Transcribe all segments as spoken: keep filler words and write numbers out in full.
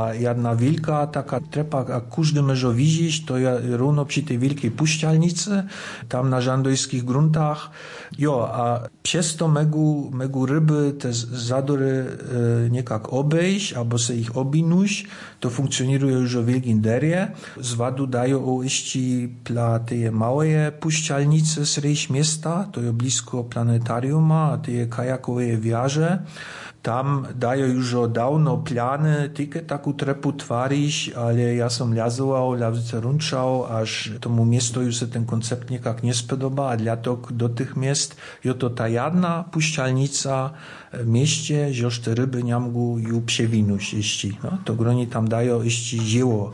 a jedna wielka taka trepa, jak każdy może widzieć, to ja równo przy tej wielkiej puścialnicy, tam na żandojskich gruntach. Jo, a przez to megu, megu ryby te zadory e, niekak obejść, albo se ich obinuć, to funkcjonuje już o wielkim derie. Z wadu dają jeszcze dla tej małej puścialnicy srejś miasta, to jest blisko planetariuma, a te kajakowe wiarze. Tam dają już o dawno plany, tylko taką trepu twarić, ale ja som liazował, liazował, runczał, aż tomu miestu już się ten koncept niekak nie spodoba, a dla to do tych miast jest to ta jedna puścialnica w mieście, że te ryby nie mogą ją przewinąć jeszcze. No, to groni tam dają jeszcze dzieło.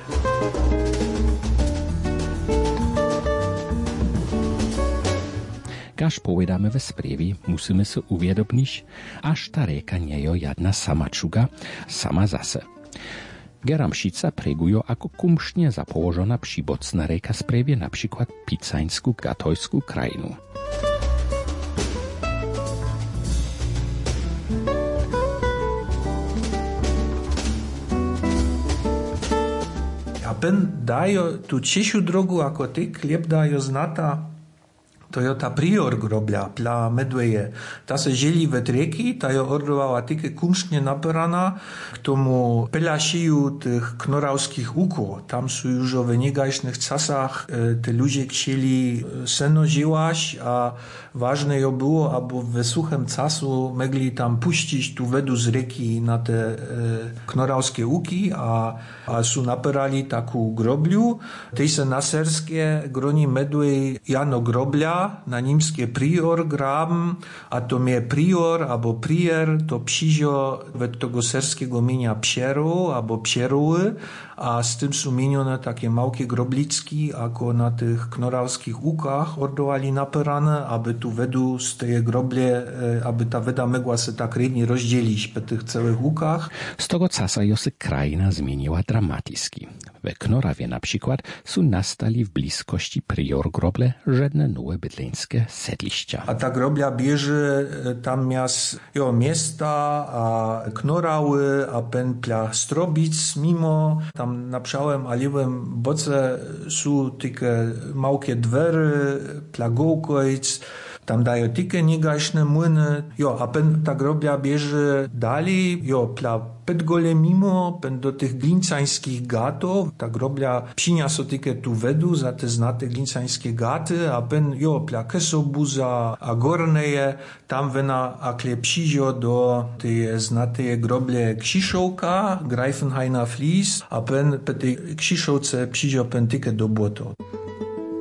Kaž povedame ve sprievi, musíme si uvědomniť, až ta rieka nie je jedna sama čuga, sama zase. Geramšica pregujo ako kumšne zapołożona przybocna rieka sprewie na przykład Picańsku Gatojsku krajinu. A pen dajo tu ciesiu drogu ako ty, kliep dajo znata, to je ta prior grobля pla medveje. Ta se želi ve treki, ta je ordovala tike kumšne naperana k tomu pelašiju tych knoravských úkov. Tam sú už v negajšných casach e, te ľudzie chcieli seno živaš a ważne je było, aby ve suchem casu mogli tam puścić tu vedu z reki na te e, knoravské úky a, a sú naperali takú grobľu. Tej se na serskie groni medvej Jano grobľa, na nímskie prior graben, a to je prior albo prier, to přižo ved tego serskiego mienia Pšerov albo Pšerowy, a z tym sú minione takie małkie grobliczki, ako na tych knoravských úkach ordovali naperane, aby tu vedu z tej groblie, aby ta veda mogła se tak rednie rozdzielić po tych całych úkach. Z tego czasu jo se krajina zmieniła dramatycznie. We Knorawie na przykład są nastali w bliskości prior groble żadne nowe bydleńskie sedlišťa. A ta groblia bierze tam miast, jo, miasta, a Knorawy, a pępla Strobic mimo, tam na pšałym a lewym boce są takie małkie dwery, plagołkojc, tam dają takie niegajszne młyny. Jo, a pen ta groblia bierze dalej, jo, pla Pedgole mimo, pen do tych glincańskich gatów, ta groblia przynia so tyke tu vedu za te znate glincańskie gaty, a pen, jo, pla Kesobuza, a Gorneje, tam vena akle przyjdzie do tej znatej groble Krzyszowka, Greifenhainer Flies, a pen pe tej Krzyszowce przyjdzie pen tyke do Boto.